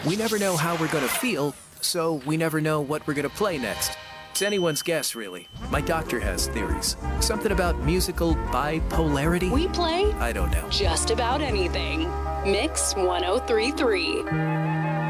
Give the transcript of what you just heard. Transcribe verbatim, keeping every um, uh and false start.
We never know how we're gonna feel, so we never know what we're gonna play next. It's anyone's guess, really. My doctor has theories. Something about musical bipolarity? We play I don't know. just about anything. Mix ten thirty-three.